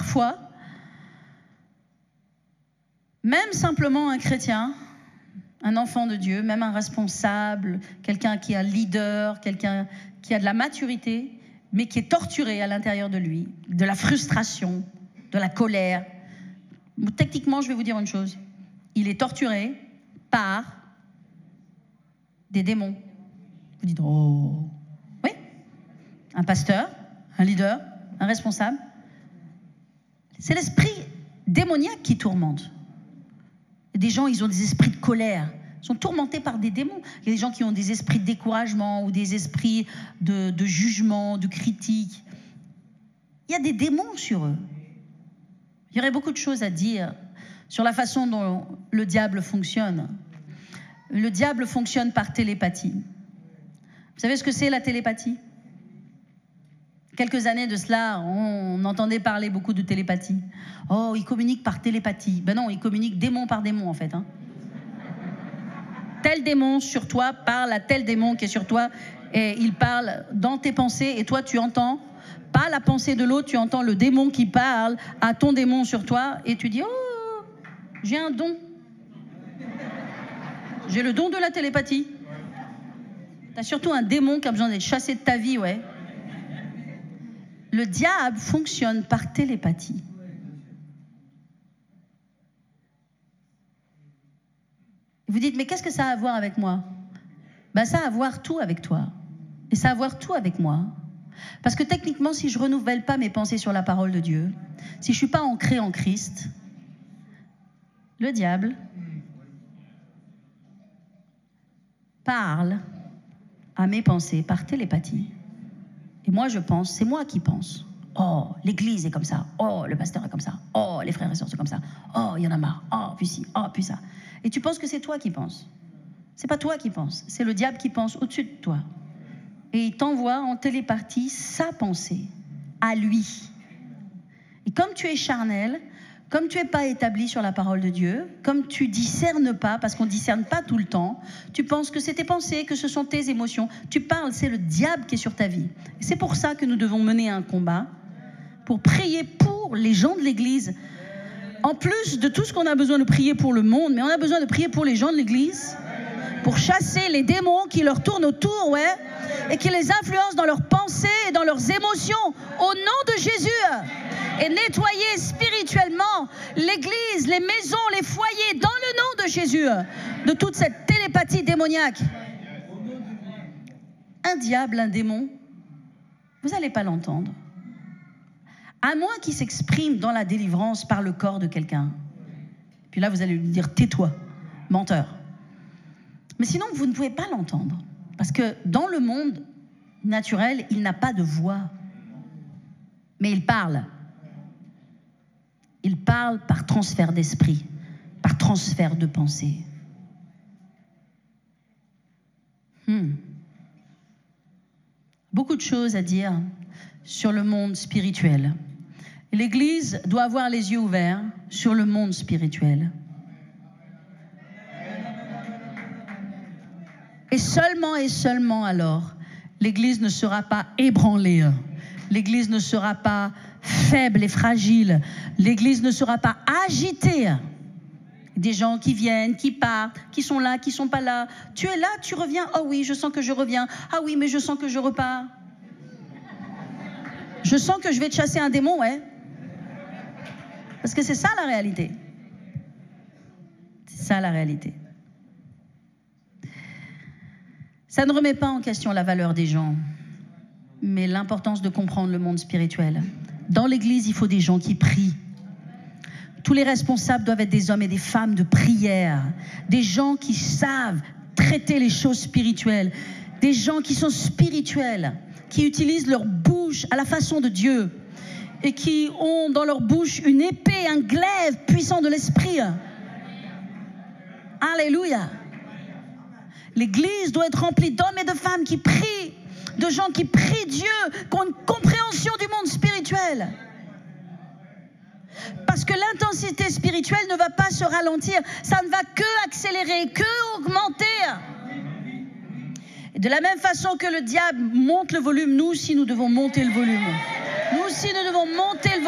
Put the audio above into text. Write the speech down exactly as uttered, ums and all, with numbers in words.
parfois, même simplement un chrétien, un enfant de Dieu, même un responsable, quelqu'un qui est un leader, quelqu'un qui a de la maturité, mais qui est torturé à l'intérieur de lui, de la frustration, de la colère. Techniquement, je vais vous dire une chose. Il est torturé par des démons. Vous dites, oh, oui, un pasteur, un leader, un responsable. C'est l'esprit démoniaque qui tourmente. Des gens, ils ont des esprits de colère, ils sont tourmentés par des démons. Il y a des gens qui ont des esprits de découragement ou des esprits de, de jugement, de critique. Il y a des démons sur eux. Il y aurait beaucoup de choses à dire sur la façon dont le diable fonctionne. Le diable fonctionne par télépathie. Vous savez ce que c'est la télépathie ? Quelques années de cela, on entendait parler beaucoup de télépathie. Oh, il communique par télépathie. Ben non, il communique démon par démon, en fait. Hein. Tel démon sur toi parle à tel démon qui est sur toi, et il parle dans tes pensées, et toi, tu entends pas la pensée de l'autre, tu entends le démon qui parle à ton démon sur toi, et tu dis, oh, j'ai un don. J'ai le don de la télépathie. T'as surtout un démon qui a besoin d'être chassé de ta vie, ouais. Le diable fonctionne par télépathie. Vous dites, mais qu'est-ce que ça a à voir avec moi ? Ben, ça a à voir tout avec toi. Et ça a à voir tout avec moi. Parce que techniquement, si je ne renouvelle pas mes pensées sur la parole de Dieu, si je ne suis pas ancré en Christ, le diable parle à mes pensées par télépathie. Et moi, je pense, c'est moi qui pense. Oh, l'église est comme ça. Oh, le pasteur est comme ça. Oh, les frères et sœurs sont comme ça. Oh, il y en a marre. Oh, puis ci. Oh, puis ça. Et tu penses que c'est toi qui penses. C'est pas toi qui penses. C'est le diable qui pense au-dessus de toi. Et il t'envoie en télépathie sa pensée à lui. Et comme tu es charnel, comme tu n'es pas établi sur la parole de Dieu, comme tu discernes pas, parce qu'on ne discerne pas tout le temps, tu penses que c'est tes pensées, que ce sont tes émotions. Tu parles, c'est le diable qui est sur ta vie. Et c'est pour ça que nous devons mener un combat, pour prier pour les gens de l'Église. En plus de tout ce qu'on a besoin de prier pour le monde, mais on a besoin de prier pour les gens de l'Église, pour chasser les démons qui leur tournent autour, ouais, et qui les influencent dans leurs pensées et dans leurs émotions, au nom de Jésus. Et nettoyer spirituellement l'église, les maisons, les foyers, dans le nom de Jésus, de toute cette télépathie démoniaque. Un diable, un démon, vous n'allez pas l'entendre. À moins qu'il s'exprime dans la délivrance par le corps de quelqu'un. Puis là, vous allez lui dire, tais-toi, menteur. Mais sinon, vous ne pouvez pas l'entendre. Parce que dans le monde naturel, il n'a pas de voix. Mais il parle. Il parle par transfert d'esprit, par transfert de pensée. Hmm. Beaucoup de choses à dire sur le monde spirituel. L'Église doit avoir les yeux ouverts sur le monde spirituel. Et seulement et seulement alors, l'Église ne sera pas ébranlée. L'Église ne sera pas faible et fragile. L'Église ne sera pas agitée. Des gens qui viennent, qui partent, qui sont là, qui ne sont pas là. Tu es là, tu reviens. Oh oui, je sens que je reviens. Ah oui, mais je sens que je repars. Je sens que je vais te chasser un démon, ouais. Parce que c'est ça la réalité. C'est ça la réalité. Ça ne remet pas en question la valeur des gens, mais l'importance de comprendre le monde spirituel. Dans l'Église, il faut des gens qui prient. Tous les responsables doivent être des hommes et des femmes de prière, des gens qui savent traiter les choses spirituelles, des gens qui sont spirituels, qui utilisent leur bouche à la façon de Dieu et qui ont dans leur bouche une épée, un glaive puissant de l'esprit. Alléluia. L'Église doit être remplie d'hommes et de femmes qui prient, de gens qui prient Dieu, qui ont une compréhension du monde spirituel. Parce que l'intensité spirituelle ne va pas se ralentir, ça ne va que accélérer, que augmenter. Et de la même façon que le diable monte le volume, nous aussi nous devons monter le volume. Nous aussi nous devons monter le volume.